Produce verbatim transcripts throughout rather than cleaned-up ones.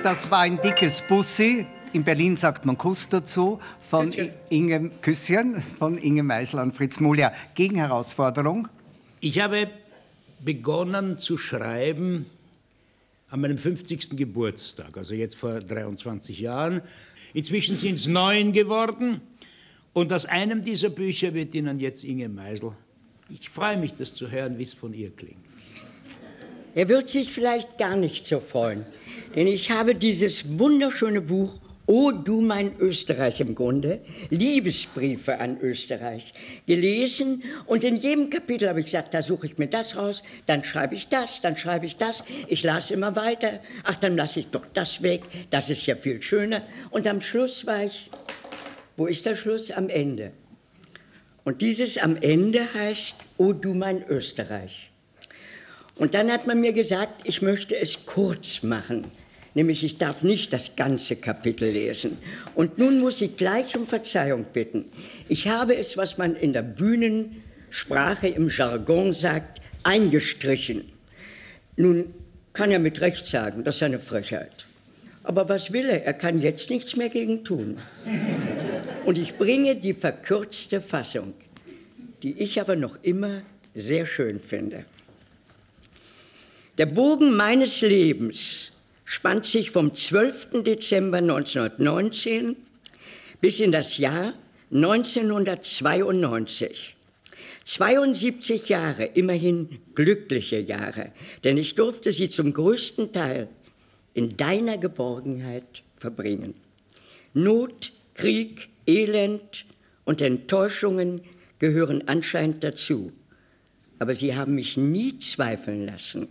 Das war ein dickes Bussi. In Berlin sagt man Kuss dazu. Von Küsschen. Inge, Küsschen von Inge Meisel an Fritz Muliar. Gegenherausforderung? Ich habe begonnen zu schreiben an meinem fünfzigsten Geburtstag, also jetzt vor dreiundzwanzig Jahren. Inzwischen sind es neun geworden. Und aus einem dieser Bücher wird Ihnen jetzt Inge Meisel. Ich freue mich, das zu hören, wie es von ihr klingt. Er wird sich vielleicht gar nicht so freuen, denn ich habe dieses wunderschöne Buch »O du mein Österreich« im Grunde, Liebesbriefe an Österreich, gelesen. Und in jedem Kapitel habe ich gesagt, da suche ich mir das raus, dann schreibe ich das, dann schreibe ich das. Ich las immer weiter. Ach, dann lasse ich doch das weg, das ist ja viel schöner. Und am Schluss war ich, wo ist der Schluss? Am Ende. Und dieses am Ende heißt »O du mein Österreich«. Und dann hat man mir gesagt, ich möchte es kurz machen. Nämlich, ich darf nicht das ganze Kapitel lesen. Und nun muss ich gleich um Verzeihung bitten. Ich habe es, was man in der Bühnensprache im Jargon sagt, eingestrichen. Nun kann er mit Recht sagen, das ist eine Frechheit. Aber was will er? Er kann jetzt nichts mehr gegen tun. Und ich bringe die verkürzte Fassung, die ich aber noch immer sehr schön finde. Der Bogen meines Lebens spannt sich vom zwölften Dezember neunzehnhundertneunzehn bis in das Jahr neunzehnhundertzweiundneunzig. zweiundsiebzig Jahre, immerhin glückliche Jahre, denn ich durfte sie zum größten Teil in deiner Geborgenheit verbringen. Not, Krieg, Elend und Enttäuschungen gehören anscheinend dazu, aber sie haben mich nie zweifeln lassen.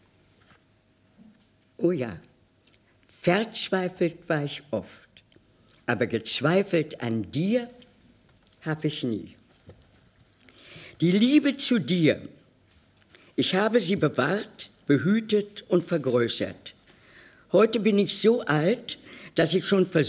Oh ja, verzweifelt war ich oft, aber gezweifelt an dir habe ich nie. Die Liebe zu dir, ich habe sie bewahrt, behütet und vergrößert. Heute bin ich so alt, dass ich schon versuche,